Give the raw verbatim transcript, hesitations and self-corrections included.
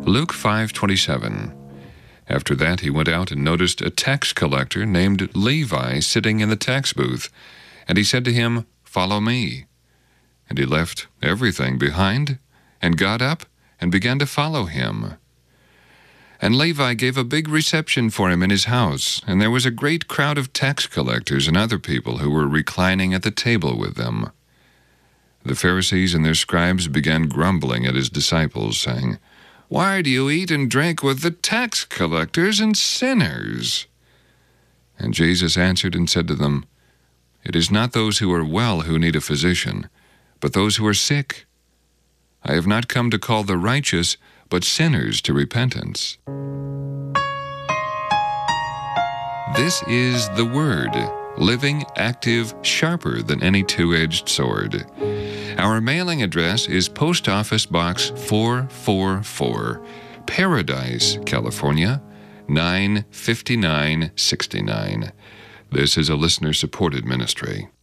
Luke five twenty-seven. After that he went out and noticed a tax collector named Levi sitting in the tax booth, and he said to him, "Follow me." And he left everything behind and got up and began to follow him. And Levi gave a big reception for him in his house, and there was a great crowd of tax collectors and other people who were reclining at the table with them. The Pharisees and their scribes began grumbling at his disciples, saying, "Why do you eat and drink with the tax collectors and sinners?" And Jesus answered and said to them, "It is not those who are well who need a physician, but those who are sick. I have not come to call the righteous, but sinners to repentance." This is the Word, living, active, sharper than any two-edged sword. Our mailing address is Post Office Box four four four, Paradise, California, nine fifty-nine sixty-nine. This is a listener-supported ministry.